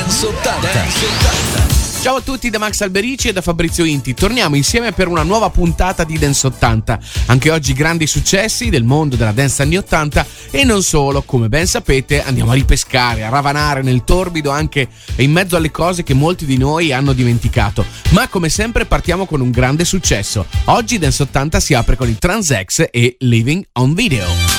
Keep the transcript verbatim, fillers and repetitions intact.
Dance ottanta. Ciao a tutti da Max Alberici e da Fabrizio Inti. Torniamo insieme per una nuova puntata di Dance ottanta. Anche oggi grandi successi del mondo della dance anni ottanta e non solo. Come ben sapete andiamo a ripescare, a ravanare nel torbido anche in mezzo alle cose che molti di noi hanno dimenticato. Ma come sempre partiamo con un grande successo. Oggi Dance ottanta si apre con il Trans X e Living on Video.